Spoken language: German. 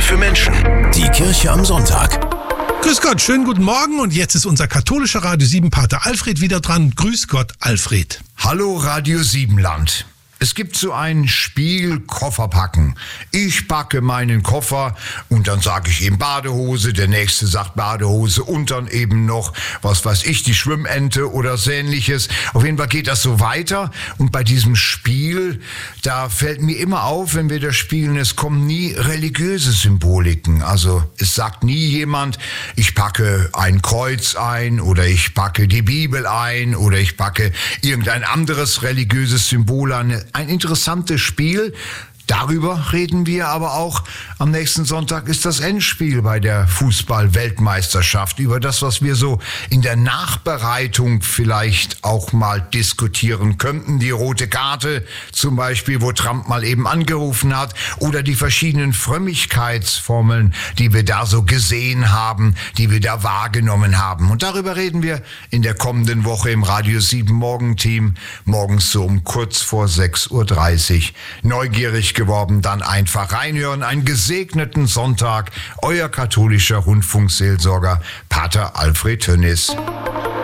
für Menschen. Die Kirche am Sonntag. Grüß Gott, schönen guten Morgen und jetzt ist unser katholischer Radio 7 Pater Alfred wieder dran. Grüß Gott, Alfred. Hallo Radio 7 Land. Es gibt so ein Spiel Koffer packen. Ich packe meinen Koffer und dann sage ich eben Badehose, der nächste sagt Badehose und dann eben noch, was weiß ich, die Schwimmente oder so ähnliches. Auf jeden Fall geht das so weiter und bei diesem Spiel, da fällt mir immer auf, wenn wir das spielen, es kommen nie religiöse Symboliken. Also es sagt nie jemand, ich packe ein Kreuz ein oder ich packe die Bibel ein oder ich packe irgendein anderes religiöses Symbol an. Ein interessantes Spiel. Darüber reden wir aber auch. Am nächsten Sonntag ist das Endspiel bei der Fußball-Weltmeisterschaft. Über das, was wir so in der Nachbereitung vielleicht auch mal diskutieren könnten. Die rote Karte zum Beispiel, wo Trump mal eben angerufen hat. Oder die verschiedenen Frömmigkeitsformeln, die wir da so gesehen haben, die wir da wahrgenommen haben. Und darüber reden wir in der kommenden Woche im Radio 7 Morgenteam. Morgens so um kurz vor 6.30 Uhr. Neugierig geworden, dann einfach reinhören. Einen gesegneten Sonntag. Euer katholischer Rundfunkseelsorger Pater Alfred Tönnis.